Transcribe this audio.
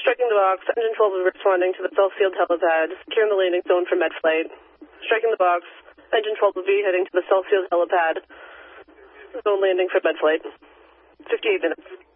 Striking the box, Engine 12 is responding to the Southfield helipad, securing the landing zone for Medflight. Striking the box, Engine 12 will be heading to the Southfield helipad, zone landing for Medflight. 58 minutes.